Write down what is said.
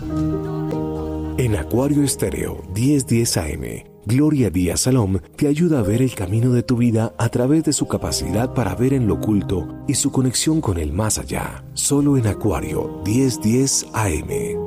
En Acuario Estéreo 1010 AM, Gloria Díaz Salom te ayuda a ver el camino de tu vida a través de su capacidad para ver en lo oculto y su conexión con el más allá. Solo en Acuario 1010 AM.